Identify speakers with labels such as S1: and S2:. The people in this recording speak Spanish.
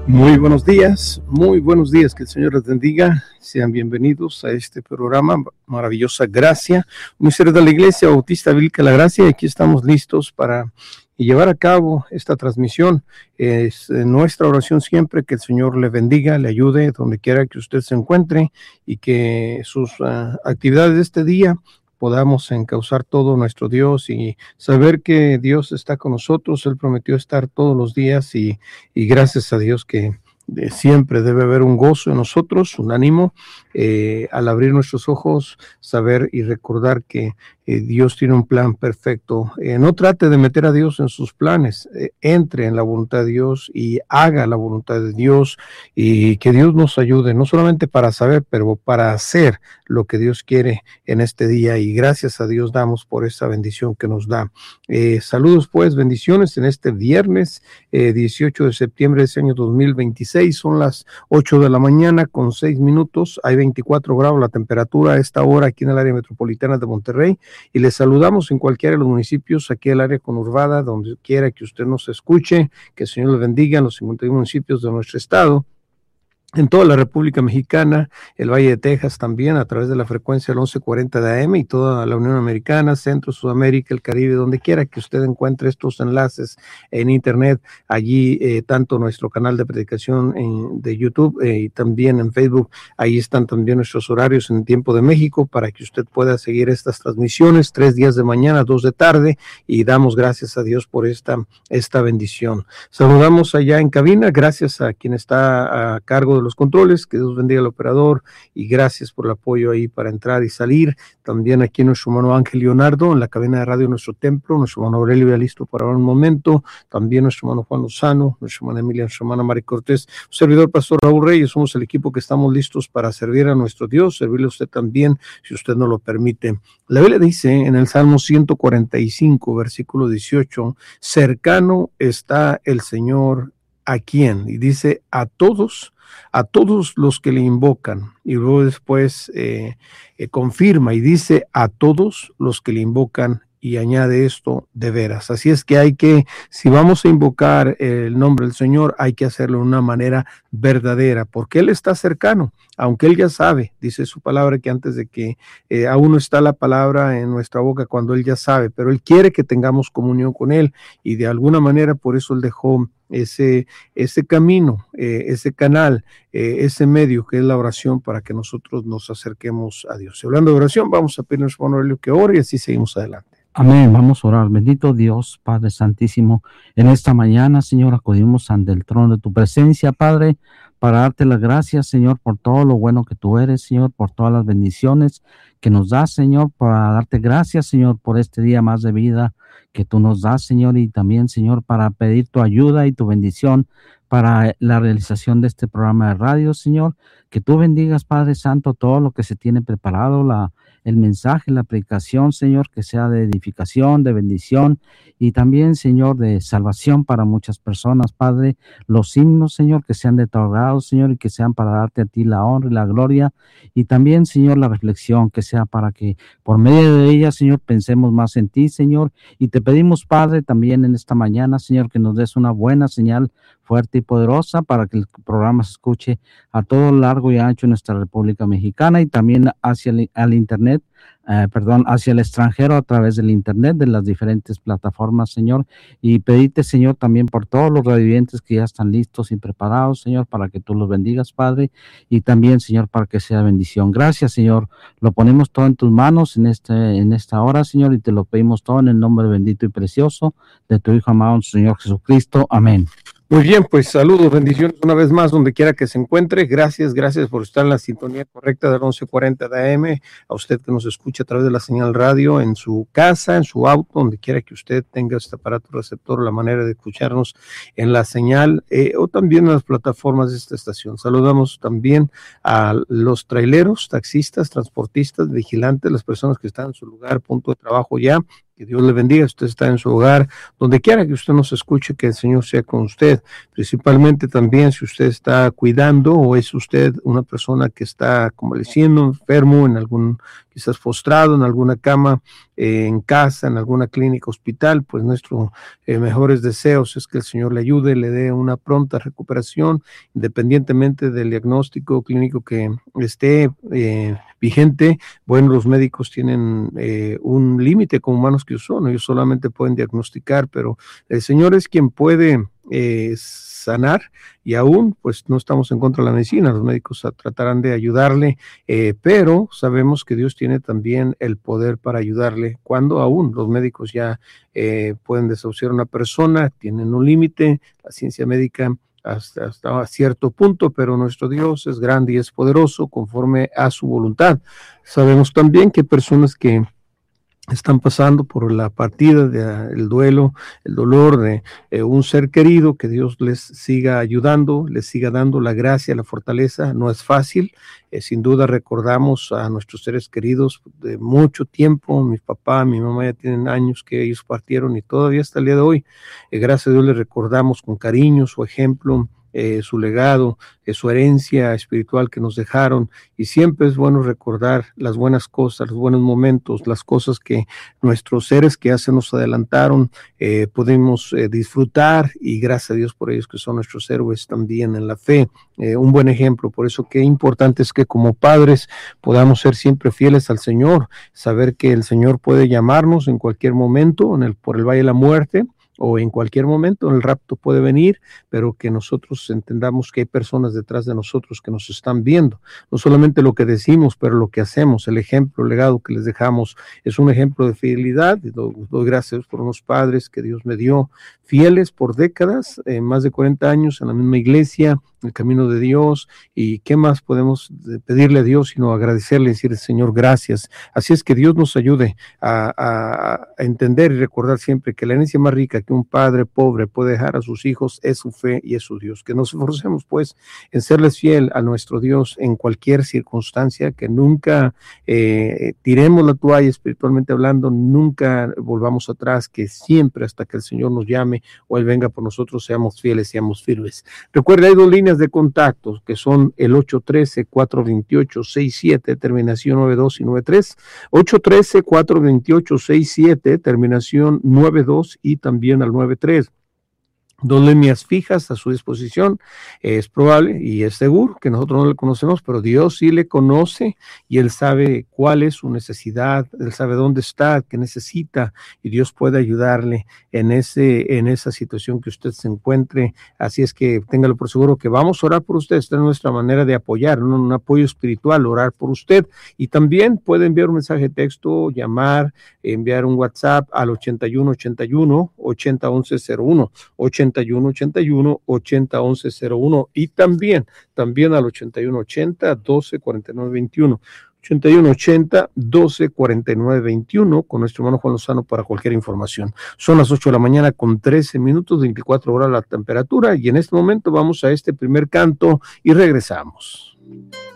S1: Muy buenos días, que el Señor les bendiga. Sean bienvenidos a este programa, Maravillosa Gracia, un ministerio de la Iglesia Bautista Bíblica La Gracia, y aquí estamos listos para llevar a cabo esta transmisión. Es nuestra oración siempre que el Señor le bendiga, le ayude donde quiera que usted se encuentre, y que sus actividades de este día podamos encauzar todo nuestro Dios y saber que Dios está con nosotros. Él prometió estar todos los días, y gracias a Dios que siempre debe haber un gozo en nosotros, un ánimo, al abrir nuestros ojos, saber y recordar que Dios tiene un plan perfecto. No trate de meter a Dios en sus planes, entre en la voluntad de Dios y haga la voluntad de Dios, y que Dios nos ayude, no solamente para saber, pero para hacer lo que Dios quiere en este día, y gracias a Dios damos por esa bendición que nos da. Saludos pues, bendiciones en este viernes 18 de septiembre de este año 2026, son las 8 de la mañana con 6 minutos, hay 24 grados la temperatura a esta hora aquí en el área metropolitana de Monterrey, y les saludamos en cualquiera de los municipios, aquí en el área conurbada, donde quiera que usted nos escuche, que el Señor les bendiga en los 51 municipios de nuestro estado, en toda la República Mexicana, el Valle de Texas también, a través de la frecuencia del 1140 de AM, y toda la Unión Americana, Centro, Sudamérica, el Caribe, donde quiera que usted encuentre estos enlaces en internet, allí tanto nuestro canal de predicación de YouTube y también en Facebook, ahí están también nuestros horarios en tiempo de México, para que usted pueda seguir estas transmisiones, 3 días de mañana, 2 de tarde, y damos gracias a Dios por esta bendición. Saludamos allá en cabina, gracias a quien está a cargo de los controles, que Dios bendiga al operador, y gracias por el apoyo ahí para entrar y salir. También aquí nuestro hermano Ángel Leonardo en la cabina de radio Nuestro Templo, nuestro hermano Aurelio ya listo para un momento, también nuestro hermano Juan Lozano, nuestra hermana Emilia, nuestra hermana Mari Cortés, un servidor pastor Raúl Reyes. Somos el equipo que estamos listos para servir a nuestro Dios, servirle a usted también, si usted no lo permite. La Biblia dice en el Salmo 145, versículo 18, cercano está el Señor a quién, y dice a todos los que le invocan, y luego después confirma y dice a todos los que le invocan, y añade esto, de veras. Así es que si vamos a invocar el nombre del Señor, hay que hacerlo de una manera verdadera, porque Él está cercano, aunque Él ya sabe, dice su palabra, que antes de que aún no está la palabra en nuestra boca, cuando Él ya sabe, pero Él quiere que tengamos comunión con Él, y de alguna manera por eso Él dejó ese camino, ese canal, ese medio que es la oración, para que nosotros nos acerquemos a Dios. Y hablando de oración, vamos a pedir a nuestro hermano Aurelio que ore, y así seguimos adelante.
S2: Amén, vamos a orar. Bendito Dios, Padre Santísimo, en esta mañana, Señor, acudimos ante el trono de tu presencia, Padre, para darte las gracias, Señor, por todo lo bueno que tú eres, Señor, por todas las bendiciones que nos das, Señor, para darte gracias, Señor, por este día más de vida que tú nos das, Señor, y también, Señor, para pedir tu ayuda y tu bendición para la realización de este programa de radio, Señor, que tú bendigas, Padre Santo, todo lo que se tiene preparado, el mensaje, la predicación, Señor, que sea de edificación, de bendición, y también, Señor, de salvación para muchas personas, Padre. Los himnos, Señor, que sean de tu agrado, Señor, y que sean para darte a ti la honra y la gloria, y también, Señor, la reflexión, que sea para que por medio de ella, Señor, pensemos más en ti, Señor, y te pedimos, Padre, también en esta mañana, Señor, que nos des una buena señal fuerte y poderosa para que el programa se escuche a todo largo y ancho en nuestra República Mexicana, y también hacia el internet, hacia el extranjero a través del internet, de las diferentes plataformas, Señor, y pedirte, Señor, también por todos los radiovidentes que ya están listos y preparados, Señor, para que tú los bendigas, Padre, y también, Señor, para que sea bendición. Gracias, Señor, lo ponemos todo en tus manos en esta hora, Señor, y te lo pedimos todo en el nombre bendito y precioso de tu Hijo amado, Señor Jesucristo. Amén.
S1: Muy bien, pues saludos, bendiciones una vez más donde quiera que se encuentre. Gracias por estar en la sintonía correcta del 1140 de AM. A usted que nos escucha a través de la señal radio en su casa, en su auto, donde quiera que usted tenga este aparato receptor, la manera de escucharnos en la señal o también en las plataformas de esta estación. Saludamos también a los traileros, taxistas, transportistas, vigilantes, las personas que están en su lugar, punto de trabajo ya. Que Dios le bendiga, usted está en su hogar, donde quiera que usted nos escuche, que el Señor sea con usted, principalmente también si usted está cuidando o es usted una persona que está convaleciendo, enfermo, quizás postrado en alguna cama, en casa, en alguna clínica, hospital, pues nuestros mejores deseos es que el Señor le ayude, le dé una pronta recuperación, independientemente del diagnóstico clínico que esté vigente. Bueno, los médicos tienen un límite como humanos que son, ellos solamente pueden diagnosticar, pero el Señor es quien puede sanar, y aún pues no estamos en contra de la medicina, los médicos tratarán de ayudarle, pero sabemos que Dios tiene también el poder para ayudarle cuando aún los médicos ya pueden desahuciar a una persona, tienen un límite, la ciencia médica hasta cierto punto, pero nuestro Dios es grande y es poderoso conforme a su voluntad. Sabemos también que personas que están pasando por la partida, el duelo, el dolor de un ser querido, que Dios les siga ayudando, les siga dando la gracia, la fortaleza. No es fácil, sin duda recordamos a nuestros seres queridos de mucho tiempo. Mi papá, mi mamá ya tienen años que ellos partieron y todavía hasta el día de hoy, gracias a Dios les recordamos con cariño su ejemplo, su legado, su herencia espiritual que nos dejaron, y siempre es bueno recordar las buenas cosas, los buenos momentos, las cosas que nuestros seres que ya se nos adelantaron pudimos disfrutar, y gracias a Dios por ellos que son nuestros héroes también en la fe, un buen ejemplo. Por eso qué importante es que como padres podamos ser siempre fieles al Señor, saber que el Señor puede llamarnos en cualquier momento, por el valle de la muerte, o en cualquier momento el rapto puede venir, pero que nosotros entendamos que hay personas detrás de nosotros que nos están viendo, no solamente lo que decimos, pero lo que hacemos. El ejemplo, el legado que les dejamos es un ejemplo de fidelidad. Doy gracias por unos padres que Dios me dio, fieles por décadas, más de 40 años en la misma iglesia, el camino de Dios, y qué más podemos pedirle a Dios sino agradecerle y decirle: Señor, gracias. Así es que Dios nos ayude a entender y recordar siempre que la herencia más rica que un padre pobre puede dejar a sus hijos es su fe y es su Dios. Que nos esforcemos pues en serles fiel a nuestro Dios en cualquier circunstancia, que nunca tiremos la toalla espiritualmente hablando, nunca volvamos atrás, que siempre hasta que el Señor nos llame o Él venga por nosotros seamos fieles, seamos firmes. Recuerda, hay dos líneas de contacto que son el 813-428-67, terminación 92 y 93, 813-428-67, terminación 92 y también al 93. Dos líneas fijas a su disposición. Es probable y es seguro que nosotros no le conocemos, pero Dios sí le conoce, y Él sabe cuál es su necesidad, Él sabe dónde está, qué necesita, y Dios puede ayudarle en esa situación que usted se encuentre. Así es que téngalo por seguro que vamos a orar por usted. Esta es nuestra manera de apoyar, un apoyo espiritual, orar por usted. Y también puede enviar un mensaje de texto, llamar, enviar un WhatsApp al 8181-801101, 8181-801101, y también al 8180-124921, 8180-124921, con nuestro hermano Juan Lozano para cualquier información. Son las 8 de la mañana con 13 minutos, 24 horas la temperatura, y en este momento vamos a este primer canto y regresamos.